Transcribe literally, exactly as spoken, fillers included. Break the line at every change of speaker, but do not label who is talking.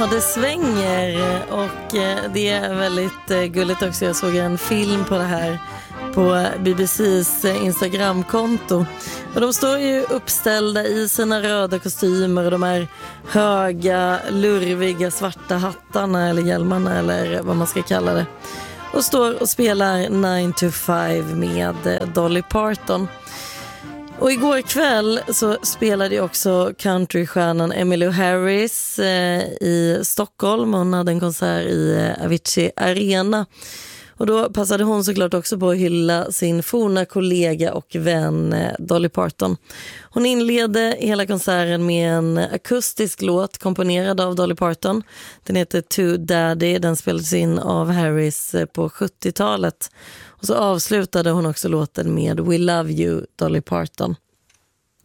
Ja, det svänger och det är väldigt gulligt också. Jag såg en film på det här på B B C's Instagramkonto. Och de står ju uppställda i sina röda kostymer och de här höga, lurviga svarta hattarna eller hjälmarna eller vad man ska kalla det. Och står och spelar nine to five med Dolly Parton. Och igår kväll så spelade ju också countrystjärnan Emmylou Harris eh, i Stockholm. Hon hade en konsert i eh, Avicii Arena. Och då passade hon såklart också på att hylla sin forna kollega och vän eh, Dolly Parton. Hon inledde hela konserten med en akustisk låt komponerad av Dolly Parton. Den heter To Daddy, den spelades in av Harris eh, på sjuttiotalet. Och så avslutade hon också låten med We Love You, Dolly Parton.